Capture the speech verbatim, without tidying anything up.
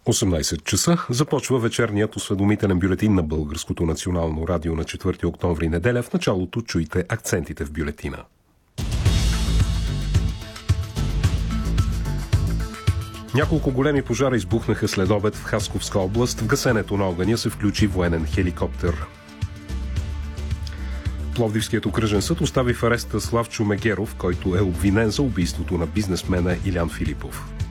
осемнайсет часа започва вечерният осведомителен бюлетин на Българското национално радио на четвърти октомври, неделя. В началото чуйте акцентите в бюлетина. Няколко големи пожара избухнаха след обед в Хасковска област. В гасенето на огъня се включи военен хеликоптер. Пловдивският окръжен съд остави в ареста Славчо Мегеров, който е обвинен за убийството на бизнесмена Илян Филипов.